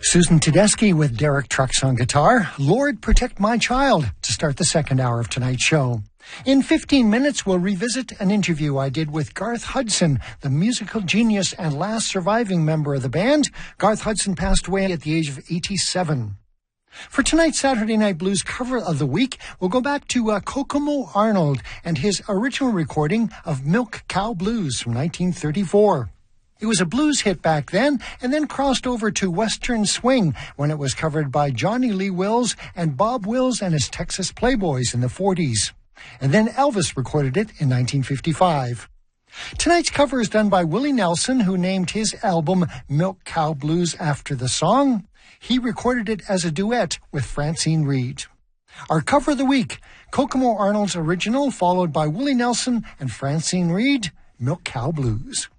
Susan Tedeschi with Derek Trucks on guitar, Lord Protect My Child, to start the second hour of tonight's show. In 15 minutes, we'll revisit an interview I did with Garth Hudson, the musical genius and last surviving member of the band. Garth Hudson passed away at the age of 87. For tonight's Saturday Night Blues cover of the week, we'll go back to Kokomo Arnold and his original recording of Milk Cow Blues from 1934. It was a blues hit back then, and then crossed over to Western Swing when it was covered by Johnny Lee Wills and Bob Wills and his Texas Playboys in the 40s. And then Elvis recorded it in 1955. Tonight's cover is done by Willie Nelson, who named his album Milk Cow Blues after the song. He recorded it as a duet with Francine Reed. Our cover of the week, Kokomo Arnold's original, followed by Willie Nelson and Francine Reed, Milk Cow Blues.